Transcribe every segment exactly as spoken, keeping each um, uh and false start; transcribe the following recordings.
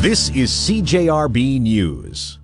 This is C J R B News.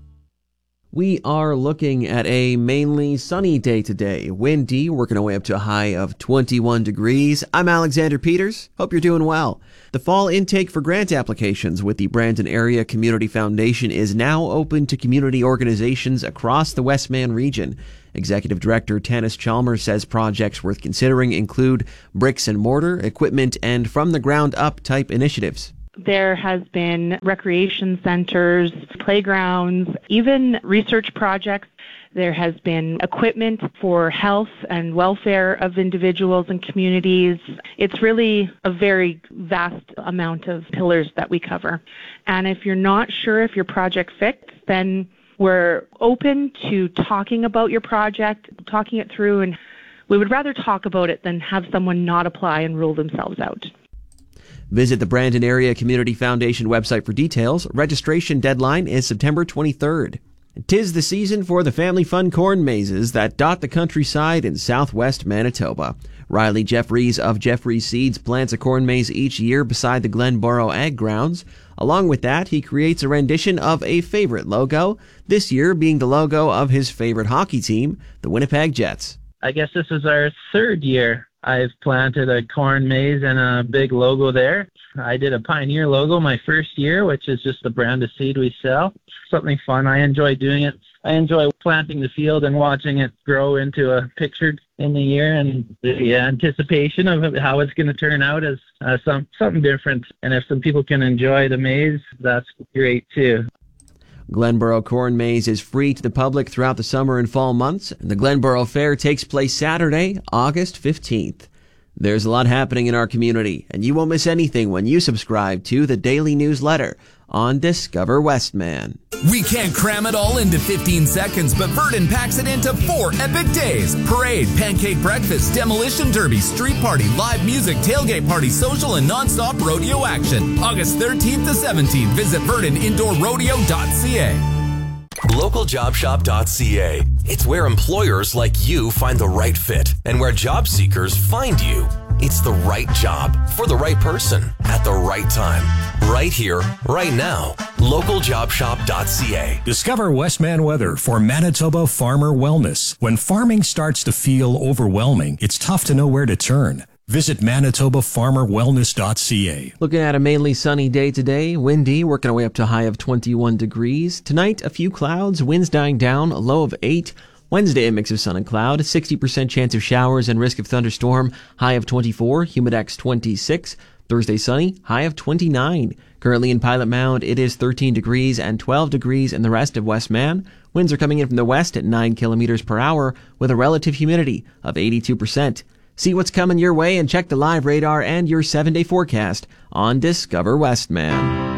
We are looking at a mainly sunny day today. Windy, working our way up to a high of twenty-one degrees. I'm Alexander Peters. Hope you're doing well. The fall intake for grant applications with the Brandon Area Community Foundation is now open to community organizations across the Westman region. Executive Director Tanis Chalmers says projects worth considering include bricks and mortar, equipment, and from-the-ground-up type initiatives. There has been recreation centers, playgrounds, even research projects. There has been equipment for health and welfare of individuals and communities. It's really a very vast amount of pillars that we cover. And if you're not sure if your project fits, then we're open to talking about your project, talking it through, and we would rather talk about it than have someone not apply and rule themselves out. Visit the Brandon Area Community Foundation website for details. Registration deadline is September twenty-third. Tis the season for the family fun corn mazes that dot the countryside in southwest Manitoba. Riley Jeffries of Jeffries Seeds plants a corn maze each year beside the Glenboro Ag Grounds. Along with that, he creates a rendition of a favorite logo, this year being the logo of his favorite hockey team, the Winnipeg Jets. I guess this is our third year. I've planted a corn maze and a big logo there. I did a Pioneer logo my first year, which is just the brand of seed we sell. Something fun. I enjoy doing it. I enjoy planting the field and watching it grow into a picture in the year, and the anticipation of how it's going to turn out is uh, some something different. And if some people can enjoy the maze, that's great too. Glenboro Corn Maze is free to the public throughout the summer and fall months, and the Glenboro Fair takes place Saturday, August fifteenth. There's a lot happening in our community, and you won't miss anything when you subscribe to the daily newsletter on Discover Westman. We can't cram it all into fifteen seconds, but Verdon packs it into four epic days. Parade, pancake breakfast, demolition derby, street party, live music, tailgate party, social, and nonstop rodeo action. August thirteenth to seventeenth. Visit verdon indoor rodeo dot c a. local job shop dot c a. It's where employers like you find the right fit and where job seekers find you. It's the right job for the right person at the right time. Right here, right now. local job shop dot c a. Discover Westman weather for Manitoba Farmer Wellness. When farming starts to feel overwhelming, it's tough to know where to turn. Visit manitoba farmer wellness dot c a. Looking at a mainly sunny day today, windy, working our way up to a high of twenty-one degrees. Tonight, a few clouds, winds dying down, a low of eight. Wednesday, a mix of sun and cloud, sixty percent chance of showers and risk of thunderstorm, high of twenty-four, humidex twenty-six. Thursday, sunny, high of twenty-nine. Currently in Pilot Mound, it is thirteen degrees and twelve degrees in the rest of Westman. Winds are coming in from the west at nine kilometers per hour with a relative humidity of eighty-two percent. See what's coming your way and check the live radar and your seven-day forecast on Discover Westman.